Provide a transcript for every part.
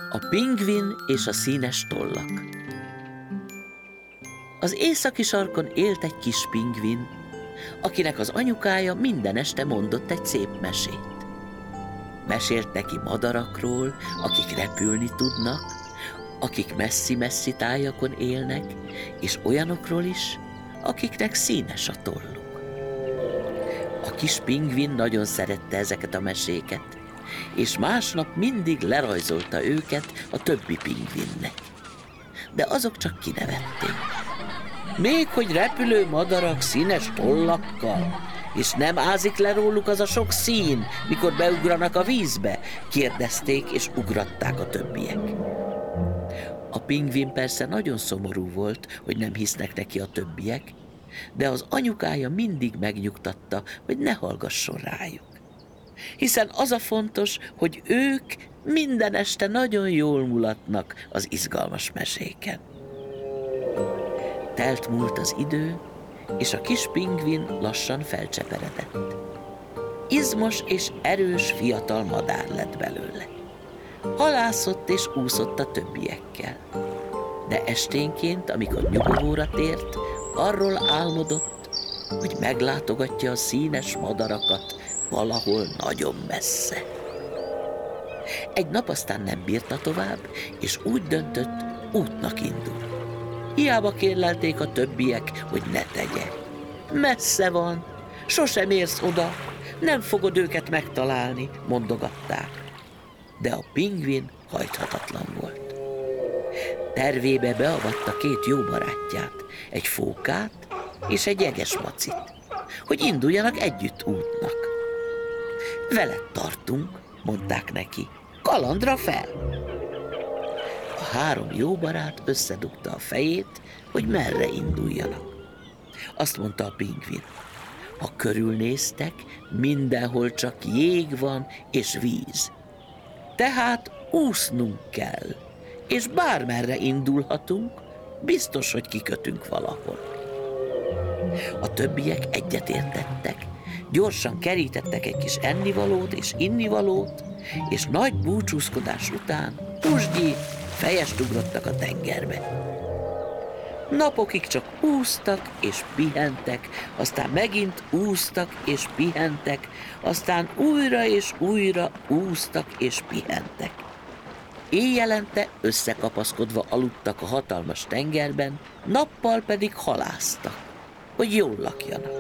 A pingvin és a színes tollak. Az északi sarkon élt egy kis pingvin, akinek az anyukája minden este mondott egy szép mesét. Mesélt neki madarakról, akik repülni tudnak, akik messzi-messzi tájakon élnek, és olyanokról is, akiknek színes a tolluk. A kis pingvin nagyon szerette ezeket a meséket, és másnap mindig lerajzolta őket a többi pingvinnek. De azok csak kinevették. Még hogy repülő madarak színes tollakkal, és nem ázik le róluk az a sok szín, mikor beugranak a vízbe, kérdezték és ugratták a többiek. A pingvin persze nagyon szomorú volt, hogy nem hisznek neki a többiek, de az anyukája mindig megnyugtatta, hogy ne hallgasson rájuk. Hiszen az a fontos, hogy ők minden este nagyon jól mulatnak az izgalmas meséken. Telt múlt az idő, és a kis pingvin lassan felcseperedett. Izmos és erős fiatal madár lett belőle. Halászott és úszott a többiekkel. De esténként, amikor nyugovóra tért, arról álmodott, hogy meglátogatja a színes madarakat valahol nagyon messze. Egy nap aztán nem bírta tovább, és úgy döntött, útnak indul. Hiába kérlelték a többiek, hogy ne tegye. Messze van, sosem érsz oda, nem fogod őket megtalálni, mondogatták. De a pingvin hajthatatlan volt. Tervébe beavatta két jó barátját, egy fókát és egy jegesmacit, hogy induljanak együtt útnak. Veled tartunk, mondták neki, kalandra fel! A három jó barát összedugta a fejét, hogy merre induljanak. Azt mondta a pingvin, ha körülnéztek, mindenhol csak jég van és víz. Tehát úsznunk kell, és bármerre indulhatunk, biztos, hogy kikötünk valahol. A többiek egyetértettek, gyorsan kerítettek egy kis ennivalót és innivalót, és nagy búcsúzkodás után pusgyi fejest ugrottak a tengerbe. Napokig csak úsztak és pihentek, aztán megint úsztak és pihentek, aztán újra és újra úsztak és pihentek. Éjjelente összekapaszkodva aludtak a hatalmas tengerben, nappal pedig halásztak, hogy jól lakjanak.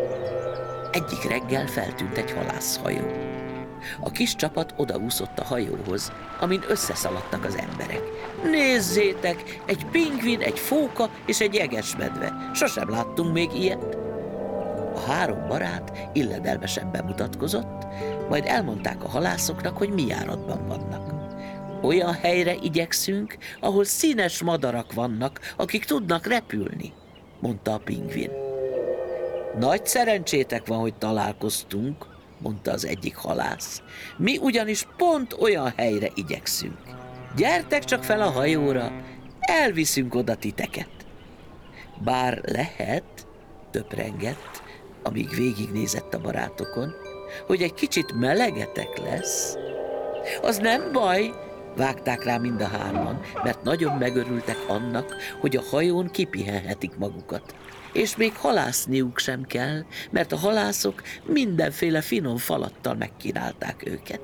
Egyik reggel feltűnt egy halászhajó. A kis csapat odaúszott a hajóhoz, amin összeszaladtak az emberek. Nézzétek, egy pingvin, egy fóka és egy jegesmedve. Sosem láttunk még ilyet. A három barát illedelmesen bemutatkozott, majd elmondták a halászoknak, hogy mi járatban vannak. Olyan helyre igyekszünk, ahol színes madarak vannak, akik tudnak repülni, mondta a pingvin. Nagy szerencsétek van, hogy találkoztunk, mondta az egyik halász. Mi ugyanis pont olyan helyre igyekszünk. Gyertek csak fel a hajóra, elviszünk oda titeket. Bár lehet, töprengett, amíg végignézett a barátokon, hogy egy kicsit melegetek lesz. Az nem baj, vágták rá mind a hárman, mert nagyon megörültek annak, hogy a hajón kipihenhetik magukat. És még halászniuk sem kell, mert a halászok mindenféle finom falattal megkínálták őket.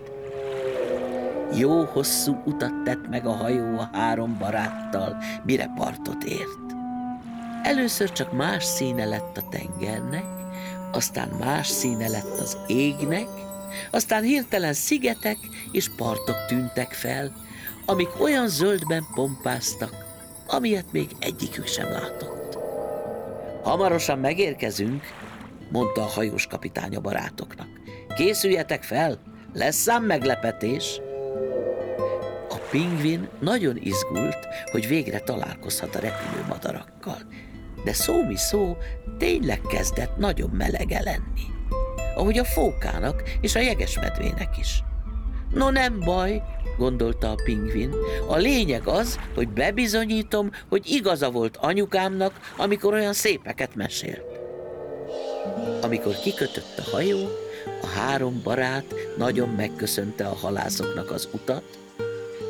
Jó hosszú utat tett meg a hajó a három baráttal, mire partot ért. Először csak más színe lett a tengernek, aztán más színe lett az égnek, aztán hirtelen szigetek és partok tűntek fel, amik olyan zöldben pompáztak, amilyet még egyikük sem látott. Hamarosan megérkezünk, mondta a hajós kapitány a barátoknak. Készüljetek fel, lesz ám meglepetés. A pingvin nagyon izgult, hogy végre találkozhat a repülő madarakkal, de szó tényleg kezdett nagyon melege lenni, ahogy a fókának és a jegesmedvének is. No nem baj, gondolta a pingvin, a lényeg az, hogy bebizonyítom, hogy igaza volt anyukámnak, amikor olyan szépeket mesélt. Amikor kikötött a hajó, a három barát nagyon megköszönte a halászoknak az utat,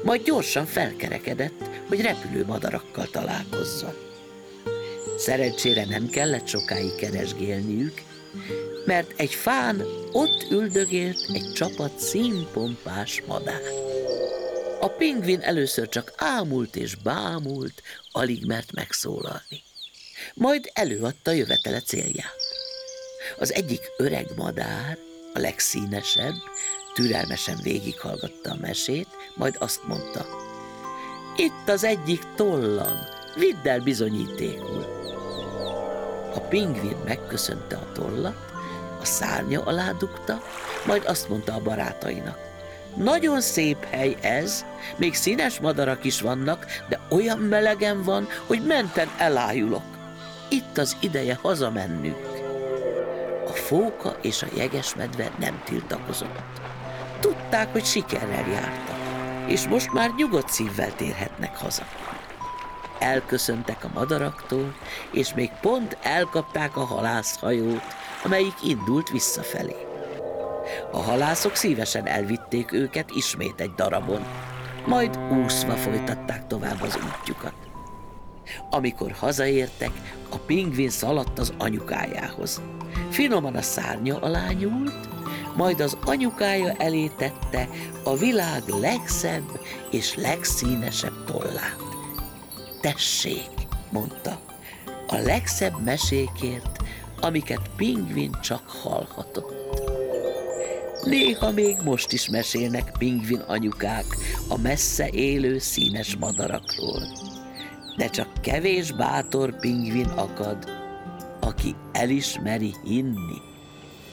majd gyorsan felkerekedett, hogy repülő madarakkal találkozzon. Szerencsére nem kellett sokáig keresgélniük, mert egy fán ott üldögélt egy csapat színpompás madár. A pingvin először csak ámult és bámult, alig mert megszólalni. Majd előadta jövetele célját. Az egyik öreg madár, a legszínesebb, türelmesen végighallgatta a mesét, majd azt mondta: itt az egyik tollam, vidd el bizonyítékul. A pingvin megköszönte a tollat, a szárnya alá dugta, majd azt mondta a barátainak: nagyon szép hely ez, még színes madarak is vannak, de olyan melegen van, hogy menten elájulok. Itt az ideje hazamennünk. A fóka és a jegesmedve nem tiltakozott. Tudták, hogy sikerrel jártak, és most már nyugodt szívvel térhetnek haza. Elköszöntek a madaraktól, és még pont elkapták a halászhajót, amelyik indult visszafelé. A halászok szívesen elvitték őket ismét egy darabon, majd úszva folytatták tovább az útjukat. Amikor hazaértek, a pingvin szaladt az anyukájához. Finoman a szárnya alá nyúlt, majd az anyukája elé tette a világ legszebb és legszínesebb tollát. Tessék, mondta, a legszebb mesékért, amiket pingvin csak hallhatott. Néha még most is mesélnek pingvin anyukák a messze élő színes madarakról, de csak kevés bátor pingvin akad, aki el is meri hinni.